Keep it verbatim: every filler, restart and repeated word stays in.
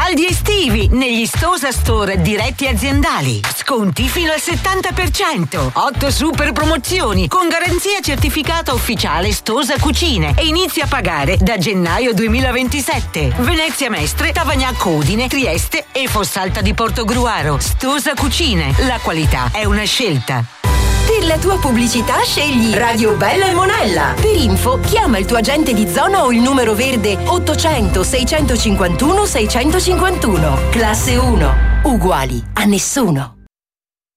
Saldi estivi negli Stosa Store diretti aziendali. Sconti fino al settanta per cento. otto super promozioni con garanzia certificata ufficiale Stosa Cucine e inizia a pagare da gennaio duemilaventisette. Venezia Mestre, Tavagnacco Udine, Trieste e Fossalta di Portogruaro. Stosa Cucine. La qualità è una scelta. Per la tua pubblicità scegli Radio Bella e Monella. Per info chiama il tuo agente di zona o il numero verde ottocento seicentocinquantuno seicentocinquantuno. Classe uno. Uguali a nessuno.